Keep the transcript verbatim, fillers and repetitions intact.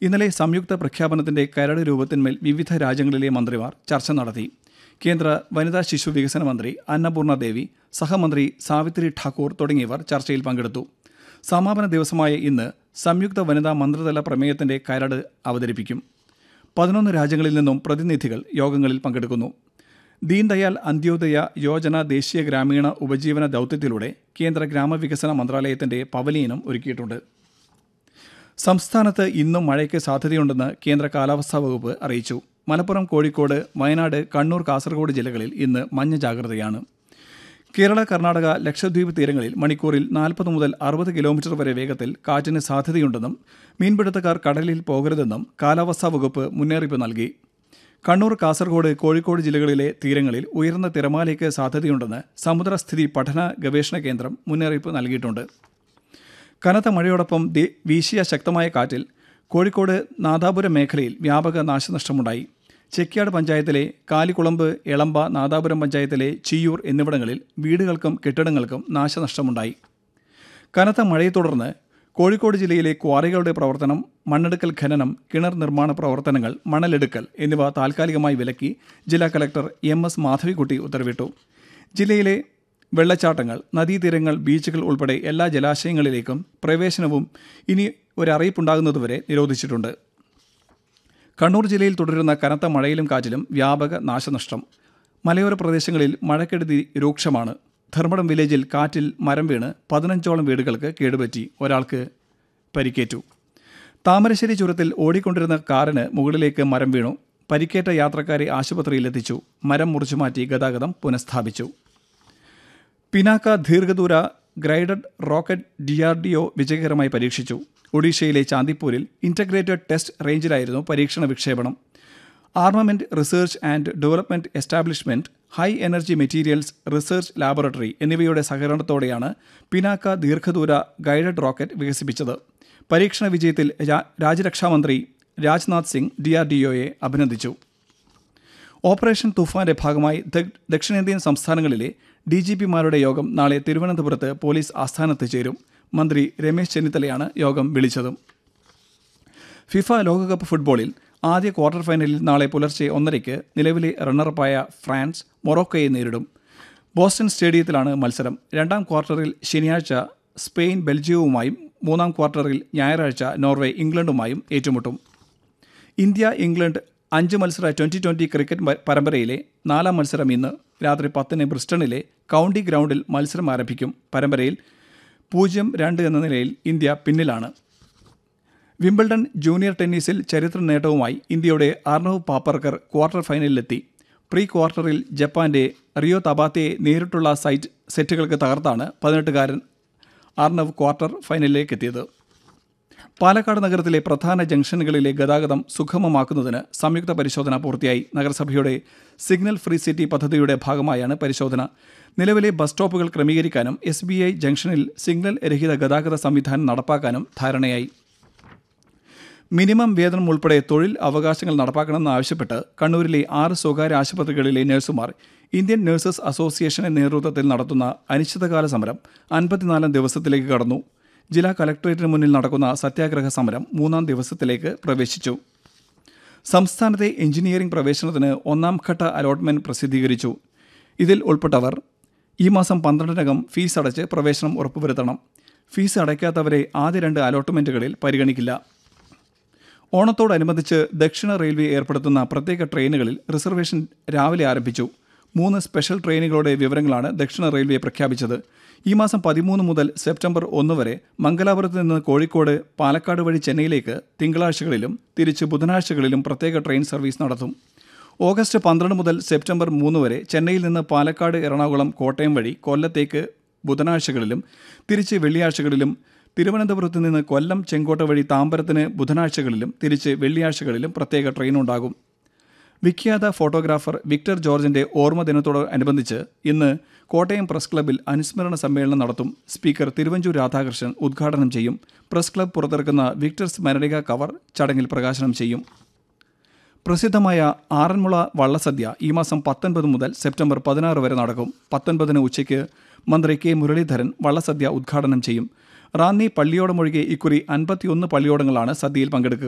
ഇന്നലെ സംയുക്ത പ്രഖ്യാപനത്തിന്റെ കരട് രൂപത്തിന്മേൽ വിവിധ രാജ്യങ്ങളിലെ മന്ത്രിമാർ ചർച്ച നടത്തി. കേന്ദ്ര വനിതാ ശിശു വികസന മന്ത്രി അന്നപൂർണ ദേവി, സഹമന്ത്രി സാവിത്രി ഠാക്കൂർ തുടങ്ങിയവർ ചർച്ചയിൽ പങ്കെടുത്തു. സമാപന ദിവസമായ ഇന്ന് സംയുക്ത വനിതാ മന്ത്രിതല പ്രമേയത്തിന്റെ കരട് അവതരിപ്പിക്കും. പതിനൊന്ന് രാജ്യങ്ങളിൽ നിന്നും പ്രതിനിധികൾ യോഗങ്ങളിൽ പങ്കെടുക്കുന്നു. ദീൻദയാൽ അന്ത്യോദയ യോജന ദേശീയ ഗ്രാമീണ ഉപജീവന ദൗത്യത്തിലൂടെ കേന്ദ്ര ഗ്രാമവികസന മന്ത്രാലയത്തിന്റെ പവലിയനും ഒരുക്കിയിട്ടുണ്ട്. സംസ്ഥാനത്ത് ഇന്നും മഴയ്ക്ക് സാധ്യതയുണ്ടെന്ന് കേന്ദ്ര കാലാവസ്ഥാ വകുപ്പ് അറിയിച്ചു. മലപ്പുറം, കോഴിക്കോട്, വയനാട്, കണ്ണൂർ, കാസർഗോഡ് ജില്ലകളിൽ ഇന്ന് മഞ്ഞ ജാഗ്രതയാണ്. കേരള, കർണാടക, ലക്ഷദ്വീപ് തീരങ്ങളിൽ മണിക്കൂറിൽ നാൽപ്പത് മുതൽ അറുപത് കിലോമീറ്റർ വരെ വേഗത്തിൽ കാറ്റിന് സാധ്യതയുണ്ടെന്നും മീൻപിടുത്തക്കാർ കടലിൽ പോകരുതെന്നും കാലാവസ്ഥാ വകുപ്പ് മുന്നറിയിപ്പ് നൽകി. കണ്ണൂർ, കാസർഗോഡ്, കോഴിക്കോട് ജില്ലകളിലെ തീരങ്ങളിൽ ഉയർന്ന തിരമാലയ്ക്ക് സാധ്യതയുണ്ടെന്ന് സമുദ്രസ്ഥിതി പഠന ഗവേഷണ കേന്ദ്രം മുന്നറിയിപ്പ് നൽകിയിട്ടുണ്ട്. കനത്ത മഴയോടൊപ്പം വീശിയ ശക്തമായ കാറ്റിൽ കോഴിക്കോട് നാദാപുരം മേഖലയിൽ വ്യാപക നാശനഷ്ടമുണ്ടായി. ചെക്യാട് പഞ്ചായത്തിലെ കാലിക്കുളമ്പ്, എളമ്പ, നാദാപുരം പഞ്ചായത്തിലെ ചിയ്യൂർ എന്നിവിടങ്ങളിൽ വീടുകൾക്കും കെട്ടിടങ്ങൾക്കും നാശനഷ്ടമുണ്ടായി. കനത്ത മഴയെ തുടർന്ന് കോഴിക്കോട് ജില്ലയിലെ ക്വാറികളുടെ പ്രവർത്തനം, മണ്ണെടുക്കൽ, ഖനനം, കിണർ നിർമ്മാണ പ്രവർത്തനങ്ങൾ, മണലെടുക്കൽ എന്നിവ താൽക്കാലികമായി വിലക്കി ജില്ലാ കലക്ടർ എം എസ് മാധവിക്കുട്ടി ഉത്തരവിട്ടു. ജില്ലയിലെ വെള്ളച്ചാട്ടങ്ങൾ, നദീതീരങ്ങൾ, ബീച്ചുകൾ ഉൾപ്പെടെ എല്ലാ ജലാശയങ്ങളിലേക്കും പ്രവേശനവും ഇനി ഒരറിയിപ്പുണ്ടാകുന്നതുവരെ നിരോധിച്ചിട്ടുണ്ട്. കണ്ണൂർ ജില്ലയിൽ തുടരുന്ന കനത്ത മഴയിലും കാറ്റിലും വ്യാപക നാശനഷ്ടം. മലയോര പ്രദേശങ്ങളിൽ മഴക്കെടുതി രൂക്ഷമാണ്. ധർമ്മടം വില്ലേജിൽ കാറ്റിൽ മരം വീണ് പതിനഞ്ചോളം വീടുകൾക്ക് കേടുപറ്റി, ഒരാൾക്ക് പരിക്കേറ്റു. താമരശ്ശേരി ചുരത്തിൽ ഓടിക്കൊണ്ടിരുന്ന കാറിന് മുകളിലേക്ക് മരം വീണു. പരിക്കേറ്റ യാത്രക്കാരെ ആശുപത്രിയിലെത്തിച്ചു. മരം മുറിച്ചുമാറ്റി ഗതാഗതം പുനഃസ്ഥാപിച്ചു. പിനാക്ക ദീർഘദൂര ഗ്രൈഡഡ് rocket D R D O വിജയകരമായി പരീക്ഷിച്ചു. ഒഡീഷയിലെ ചാന്ദിപ്പൂരിൽ ഇൻ്റഗ്രേറ്റഡ് ടെസ്റ്റ് റേഞ്ചിലായിരുന്നു പരീക്ഷണ വിക്ഷേപണം. Armament research and development establishment, high energy materials research laboratory എന്നിവയുടെ സഹകരണത്തോടെയാണ് പിനാക്ക ദീർഘദൂര ഗൈഡഡ് റോക്കറ്റ് വികസിപ്പിച്ചത്. പരീക്ഷണ വിജയത്തിൽ രാജ്യരക്ഷാമന്ത്രി Rajnath Singh D R D ഒയെ അഭിനന്ദിച്ചു. ഓപ്പറേഷൻ തുഫാന്റെ ഭാഗമായി ദക്ഷിണേന്ത്യൻ സംസ്ഥാനങ്ങളിലെ ഡി ജി പിമാരുടെ യോഗം നാളെ തിരുവനന്തപുരത്ത് പോലീസ് ആസ്ഥാനത്ത് ചേരും. മന്ത്രി രമേശ് ചെന്നിത്തലയാണ് യോഗം വിളിച്ചത്. ഫിഫ ലോകകപ്പ് ഫുട്ബോളിൽ ആദ്യ ക്വാർട്ടർ ഫൈനലിൽ നാളെ പുലർച്ചെ ഒന്നരയ്ക്ക് നിലവിലെ റണ്ണറപ്പായ ഫ്രാൻസ് മൊറോക്കോയെ നേരിടും. ബോസ്റ്റൺ സ്റ്റേഡിയത്തിലാണ് മത്സരം. രണ്ടാം ക്വാർട്ടറിൽ ശനിയാഴ്ച സ്പെയിൻ ബെൽജിയവുമായും മൂന്നാം ക്വാർട്ടറിൽ ഞായറാഴ്ച നോർവേ ഇംഗ്ലണ്ടുമായും ഏറ്റുമുട്ടും. ഇന്ത്യ ഇംഗ്ലണ്ട് അഞ്ച് മത്സര ട്വൻ്റി ട്വൻ്റി ക്രിക്കറ്റ് പരമ്പരയിലെ നാലാം മത്സരം ഇന്ന് രാത്രി പത്തിന് ബ്രിസ്റ്റണിലെ കൗണ്ടി ഗ്രൗണ്ടിൽ മത്സരം ആരംഭിക്കും. പരമ്പരയിൽ പൂജ്യം രണ്ട് എന്ന നിലയിൽ ഇന്ത്യ പിന്നിലാണ്. വിംബിൾഡൺ ജൂനിയർ ടെന്നീസിൽ ചരിത്ര നേട്ടവുമായി ഇന്ത്യയുടെ അർണവ് പാപ്പർക്കർ ക്വാർട്ടർ ഫൈനലിലെത്തി. പ്രീ ക്വാർട്ടറിൽ ജപ്പാന്റെ റിയോ തബാത്തയെ നേരിട്ടുള്ള സൈറ്റ് സെറ്റുകൾക്ക് തകർത്താണ് പതിനെട്ടുകാരൻ അർണവ് ക്വാർട്ടർ ഫൈനലിലേക്കെത്തിയത്. പാലക്കാട് നഗരത്തിലെ പ്രധാന ജംഗ്ഷനുകളിലെ ഗതാഗതം സുഗമമാക്കുന്നതിന് സംയുക്ത പരിശോധന പൂർത്തിയായി. നഗരസഭയുടെ സിഗ്നൽ ഫ്രീ സിറ്റി പദ്ധതിയുടെ ഭാഗമായാണ് പരിശോധന. നിലവിലെ ബസ് സ്റ്റോപ്പുകൾ ക്രമീകരിക്കാനും എസ് ബി ഐ ജംഗ്ഷനിൽ സിഗ്നൽ രഹിത ഗതാഗത സംവിധാനം നടപ്പാക്കാനും ധാരണയായി. മിനിമം വേതനം ഉൾപ്പെടെ തൊഴിൽ അവകാശങ്ങൾ നടപ്പാക്കണമെന്നാവശ്യപ്പെട്ട് കണ്ണൂരിലെ ആറ് സ്വകാര്യ ആശുപത്രികളിലെ നഴ്സുമാർ ഇന്ത്യൻ നഴ്സസ് അസോസിയേഷന്റെ നേതൃത്വത്തിൽ നടത്തുന്ന അനിശ്ചിതകാല സമരം അൻപത്തിനാലാം ദിവസത്തിലേക്ക് കടന്നു. ജില്ലാ കലക്ടറേറ്റിന് മുന്നിൽ നടക്കുന്ന സത്യാഗ്രഹ സമരം മൂന്നാം ദിവസത്തിലേക്ക് പ്രവേശിച്ചു. സംസ്ഥാനത്തെ എഞ്ചിനീയറിംഗ് പ്രവേശനത്തിന് ഒന്നാം ഘട്ട അലോട്ട്മെന്റ് പ്രസിദ്ധീകരിച്ചു. ഇതിൽ ഉൾപ്പെട്ടവർ ഈ മാസം പന്ത്രണ്ടിനകം ഫീസ് അടച്ച് പ്രവേശനം ഉറപ്പുവരുത്തണം. ഫീസ് അടയ്ക്കാത്തവരെ ആദ്യ രണ്ട് അലോട്ട്മെന്റുകളിൽ പരിഗണിക്കില്ല. ഓണത്തോടനുബന്ധിച്ച് ദക്ഷിണ റെയിൽവേ ഏർപ്പെടുത്തുന്ന പ്രത്യേക ട്രെയിനുകളിൽ റിസർവേഷൻ രാവിലെ ആരംഭിച്ചു. മൂന്ന് സ്പെഷ്യൽ ട്രെയിനുകളുടെ വിവരങ്ങളാണ് ദക്ഷിണ റെയിൽവേ പ്രഖ്യാപിച്ചത്. ഈ മാസം പതിമൂന്ന് മുതൽ സെപ്റ്റംബർ ഒന്ന് വരെ മംഗലാപുരത്ത് നിന്ന് കോഴിക്കോട്, പാലക്കാട് വഴി ചെന്നൈയിലേക്ക് തിങ്കളാഴ്ചകളിലും തിരിച്ച് ബുധനാഴ്ചകളിലും പ്രത്യേക ട്രെയിൻ സർവീസ് നടത്തും. ഓഗസ്റ്റ് പന്ത്രണ്ട് മുതൽ സെപ്റ്റംബർ മൂന്ന് വരെ ചെന്നൈയിൽ നിന്ന് പാലക്കാട്, എറണാകുളം, കോട്ടയം വഴി കൊല്ലത്തേക്ക് ബുധനാഴ്ചകളിലും തിരിച്ച് വെള്ളിയാഴ്ചകളിലും, തിരുവനന്തപുരത്ത് നിന്ന് കൊല്ലം, ചെങ്കോട്ട വഴി താമ്പരത്തിന് ബുധനാഴ്ചകളിലും തിരിച്ച് വെള്ളിയാഴ്ചകളിലും പ്രത്യേക ട്രെയിനുണ്ടാകും. വിഖ്യാത ഫോട്ടോഗ്രാഫർ വിക്ടർ ജോർജിന്റെ ഓർമ്മ ദിനത്തോടനുബന്ധിച്ച് ഇന്ന് കോട്ടയം പ്രസ് ക്ലബ്ബിൽ അനുസ്മരണ സമ്മേളനം നടത്തും. സ്പീക്കർ തിരുവഞ്ചൂർ രാധാകൃഷ്ണൻ ഉദ്ഘാടനം ചെയ്യും. പ്രസ് ക്ലബ്ബ് പുറത്തിറക്കുന്ന വിക്ടർ സ്മരണിക കവർ ചടങ്ങിൽ പ്രകാശനം ചെയ്യും. പ്രസിദ്ധമായ ആറന്മുള വള്ളസദ്യ ഈ മാസം പത്തൊൻപത് മുതൽ സെപ്റ്റംബർ പതിനാറ് വരെ നടക്കും. പത്തൊൻപതിന് ഉച്ചയ്ക്ക് മന്ത്രി കെ മുരളീധരൻ വള്ളസദ്യ ഉദ്ഘാടനം ചെയ്യും. റാന്നി പള്ളിയോടമൊഴികെ ഇക്കുറി അൻപത്തിയൊന്ന് പള്ളിയോടങ്ങളാണ് സദ്യയിൽ പങ്കെടുക്കുക.